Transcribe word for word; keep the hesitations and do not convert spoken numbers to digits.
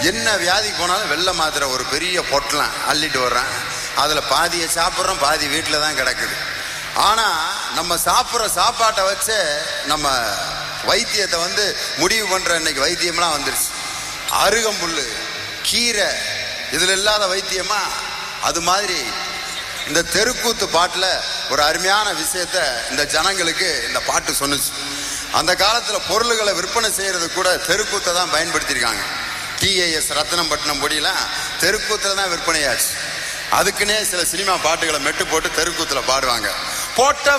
என்ன வியாதிக்கு போனாலும் வெள்ளை மாத்திரை ஒரு பெரிய பொட்டலாம் அள்ளிட்டு வர்றேன். அதில் பாதியை சாப்பிட்றோம், பாதி வீட்டில் தான் கிடக்குது. ஆனால் நம்ம சாப்பிட்ற சாப்பாட்டை வச்சு நம்ம வைத்தியத்தை வந்து முடிவு பண்ணுற இன்னைக்கு வைத்தியம்லாம் வந்துருச்சு. அருகம்புல், கீரை, இதில் இல்லாத வைத்தியமா? அது மாதிரி இந்த தெருக்கூத்து பாட்டில் ஒரு அருமையான விஷயத்த இந்த ஜனங்களுக்கு இந்த பாட்டு சொன்னுச்சு. அந்த காலத்தில் பொருள்களை விற்பனை செய்யறது கூட தெருக்கூத்தை தான் பயன்படுத்தியிருக்காங்க. டிஏஎஸ் ரத்னம்பட்டினம் பொடியெல்லாம் தெருக்கூத்தில் தான் விற்பனையாச்சு. அதுக்குன்னே சில சினிமா பாட்டுகளை மெட்டு போட்டு தெருக்கூத்தில் பாடுவாங்க. போட்ட